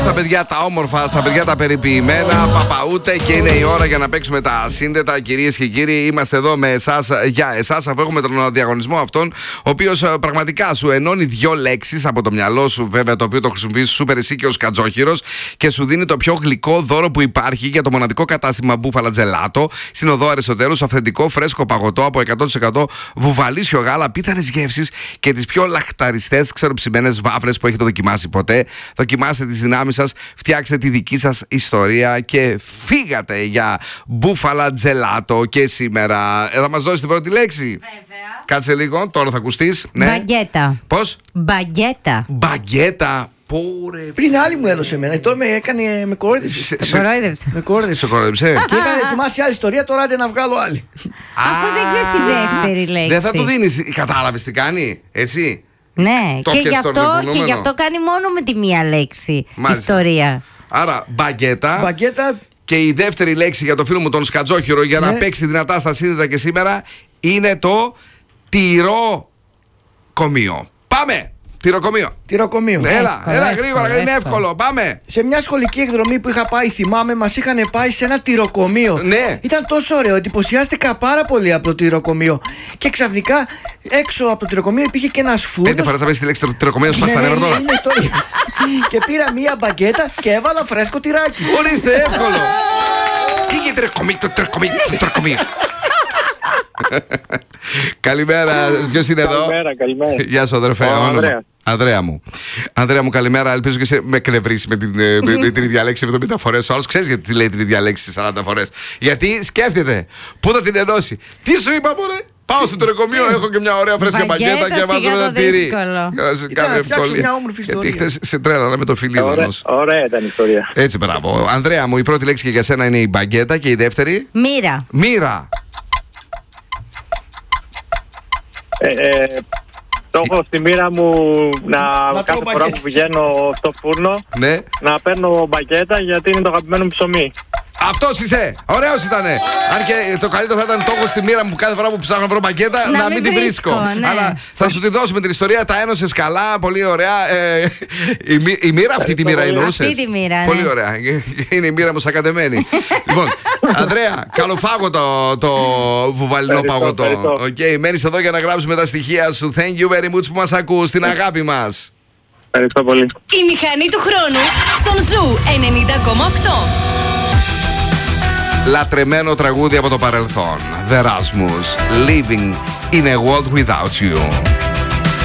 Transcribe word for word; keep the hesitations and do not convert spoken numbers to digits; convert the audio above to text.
Στα παιδιά τα όμορφα, στα παιδιά τα περιποιημένα, παπαούτε και είναι η ώρα για να παίξουμε τα σύνδετα. Κυρίες και κύριοι, είμαστε εδώ με εσάς για εσάς, αφού έχουμε τον διαγωνισμό αυτόν, ο οποίος πραγματικά σου ενώνει δύο λέξεις από το μυαλό σου, βέβαια, το οποίο το χρησιμοποιείς σούπερ εσύ και ο Σκατζόχυρος, και σου δίνει το πιο γλυκό δώρο που υπάρχει για το μοναδικό κατάστημα Μπούφαλα Τζελάτο στην οδό Αριστοτέλους. Αυθεντικό φρέσκο παγωτό από εκατό τοις εκατό βουβαλίσιο γάλα, πίθανες γεύσεις και τις πιο λαχταριστές ξεροψημένες βάφλες που έχετε δοκιμάσει ποτέ. Δοκιμάστε τις δυνάμεις σας, φτιάξτε τη δική σας ιστορία και φύγατε για Μπούφαλα Τζελάτο. Και σήμερα ε, θα μας δώσει την πρώτη λέξη. Βέβαια. Κάτσε λίγο, τώρα θα ακουστείς. Ναι. Μπαγκέτα. Πώς? Μπαγκέτα. Μπαγκέτα. Πόρε. Πριν άλλη μου έδωσε εμένα. Τώρα με έκανε. Με κορόιδεψε. Το κορόιδεψε. Με κορόιδεψε. Σε κορόιδεψε. Και είχα ετοιμάσει άλλη ιστορία, τώρα άντε να βγάλω άλλη. Αφού δεν ξέρεις τη δεύτερη λέξη. Δεν θα του δίνεις. Κατάλαβες τι κάνει, έτσι. Ναι, Το και έχεις γι, στο αυτό, και προηγούμενο. γι' αυτό κάνει μόνο με τη μία λέξη. Μάλιστα. Ιστορία. Άρα μπαγκέτα. Μπαγκέτα. Και η δεύτερη λέξη για το φίλο μου τον Σκατζόχυρο για Ναι. να παίξει δυνατά στα σύνδετα και σήμερα είναι το τυροκομείο. Πάμε! Τυροκομείο. Τυροκομείο. Έλα, Εύκολο, έλα εύκολο, γρήγορα, είναι εύκολο. εύκολο. Πάμε! Σε μια σχολική εκδρομή που είχα πάει, θυμάμαι, μας είχαν πάει σε ένα τυροκομείο. Ναι. Ήταν τόσο ωραίο, εντυπωσιάστηκα πάρα πολύ από το τυροκομείο. Και ξαφνικά έξω από το τυροκομείο υπήρχε και ένας φούρνος. Πέντε φορές θα πες τη λέξη τυροκομείο, σπάς Ναι, τα ναι, νεύρα ναι, τώρα. είναι ιστορία. Και πήρα μία μπαγκέτα και έβαλα φρέσκο τυράκι. Ορίστε, εύκολο. Πήγε τυροκομείο, το τυροκομείο, το τυροκομείο. Καλημέρα, ποιος είναι εδώ? Καλημέρα, καλημέρα. Γεια σου, αδερφέ. Ο όνομα. Ανδρέας. Ανδρέα μου. Ανδρέα μου, καλημέρα. Ελπίζω και σε με εκνευρίσει με την, ε, με, με την ίδια λέξη εβδομήντα φορές. Ο άλλος ξέρεις γιατί τη λέει την ίδια λέξη σαράντα φορές. Γιατί σκέφτεται πού θα την ενώσει. Τι σου είπα, μωρέ? Πάω στο τυροκομείο, έχω και μια ωραία φρέσκα Μπαγκέτα, μπαγκέτα και βάζω σιγά ένα το τυρί. δύσκολο. Για να σε κάνω να φτιάξω ευκολία. μια όμορφη Γιατί ιστορία. χθες σε τρέλανα με το φιλίδωνο. Ωραία, ωραία ήταν η ιστορία. Έτσι, μπράβο. Ανδρέα μου, η πρώτη λέξη και για σένα είναι η μπαγκέτα και η δεύτερη. Μοίρα. Μοίρα. Ε, ε, το έχω στη μοίρα μου να, Να κάθε τρώω φορά μπαγκέτα. που πηγαίνω στο φούρνο Ναι. να παίρνω μπακέτα γιατί είναι το αγαπημένο μου ψωμί. Αυτός είσαι! Ωραίος ήτανε! Αν και το καλύτερο θα ήταν το έχω στη μοίρα μου κάθε φορά που ψάχνω να βρω μπαγκέτα να, Να μην μην την βρίσκω, βρίσκω. ναι. Αλλά θα σου τη δώσουμε την ιστορία, τα ένωσες καλά, πολύ ωραία. Ε, η, μοι- η μοίρα αυτή τη μοίρα εννοούσες. Αυτή τη μοίρα, ναι. Πολύ ωραία. Είναι η μοίρα μου σαν κατεμένη. Λοιπόν, Ανδρέα, καλοφάγω το, το βουβαλινό Ευχαριστώ, παγωτό. ευχαριστώ. Okay, μένεις εδώ για να γράψουμε τα στοιχεία σου. Thank you very much που μας ακούς. Την αγάπη μας. Ευχαριστώ πολύ. Η μηχανή του χρόνου στον Ζου ενενήντα κόμμα οκτώ. Λατρεμένο τραγούδι από το παρελθόν. The Rasmus, Living in a World Without You.